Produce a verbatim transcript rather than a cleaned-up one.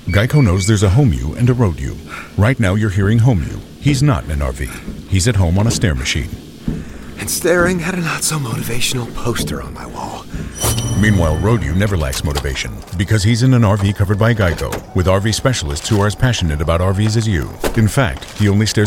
Geico knows there's a home you and a road you. Right now you're hearing home you. He's not in an R V. He's at home on a stair machine. And staring at a not-so-motivational poster on my wall. Meanwhile, road you never lacks motivation because he's in an R V covered by Geico with R V specialists who are as passionate about R Vs as you. In fact, he only stares